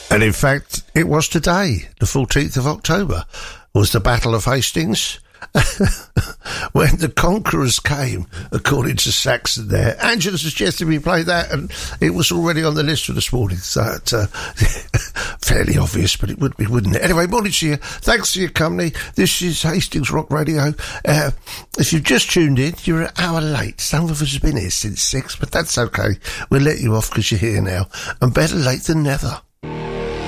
And in fact, it was today, the 14th of October, was the Battle of Hastings, when the conquerors came, according to Saxon there. Angela suggested we play that, and it was already on the list for this morning, so fairly obvious, but it would be, wouldn't it? Anyway, morning to you. Thanks for your company. This is Hastings Rock Radio. If you've just tuned in, you're an hour late. Some of us have been here since 6, but that's okay. We'll let you off because you're here now, and better late than never.